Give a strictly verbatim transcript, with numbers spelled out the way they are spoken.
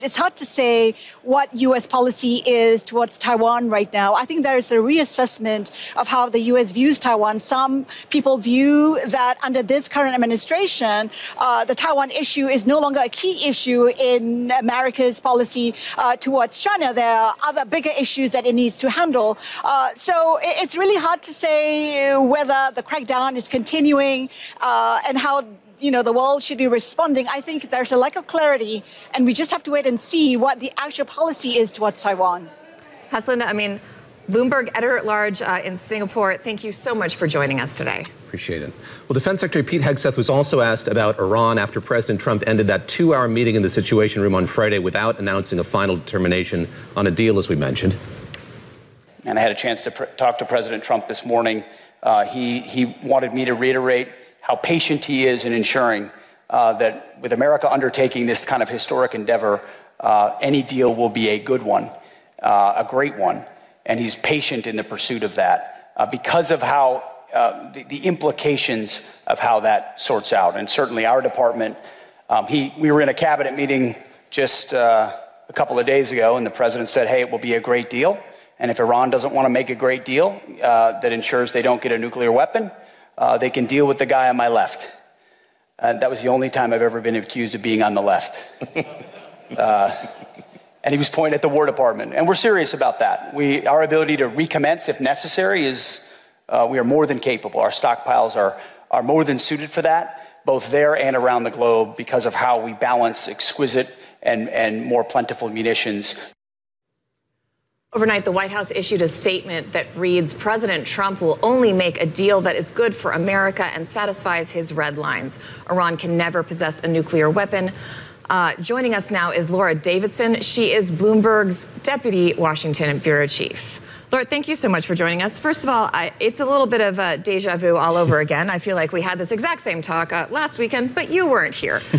It's hard to say what U S policy is towards Taiwan right now. I think there's a reassessment of how the U S views Taiwan. Some people view that under this current administration, uh, the Taiwan issue is no longer a key issue in America's policy uh, towards China. There are other bigger issues that it needs to handle. Uh, so it's really hard to say whether the crackdown is continuing uh, and how you know, the world should be responding. I think there's a lack of clarity, and we just have to wait and see what the actual policy is towards Taiwan. Heslin, I mean, Bloomberg editor-at-large uh, in Singapore, thank you so much for joining us today. Appreciate it. Well, Defense Secretary Pete Hegseth was also asked about Iran after President Trump ended that two-hour meeting in the Situation Room on Friday without announcing a final determination on a deal, as we mentioned. And I had a chance to pr- talk to President Trump this morning. Uh, he, he wanted me to reiterate how patient he is in ensuring uh, that with America undertaking this kind of historic endeavor, uh, any deal will be a good one, uh, a great one. And he's patient in the pursuit of that uh, because of how uh, the, the implications of how that sorts out. And certainly our department, um, he, we were in a cabinet meeting just uh, a couple of days ago, and the president said, hey, it will be a great deal. And if Iran doesn't want to make a great deal uh, that ensures they don't get a nuclear weapon, Uh, they can deal with the guy on my left. Uh, that was the only time I've ever been accused of being on the left. uh, and he was pointing at the War Department. And we're serious about that. We, our ability to recommence if necessary is, uh, we are more than capable. Our stockpiles are, are more than suited for that, both there and around the globe, because of how we balance exquisite and, and more plentiful munitions. Overnight, the White House issued a statement that reads, President Trump will only make a deal that is good for America and satisfies his red lines. Iran can never possess a nuclear weapon. Uh, joining us now is Laura Davidson. She is Bloomberg's Deputy Washington Bureau Chief. Laura, thank you so much for joining us. First of all, I, it's a little bit of a deja vu all over again. I feel like we had this exact same talk uh, last weekend, but you weren't here.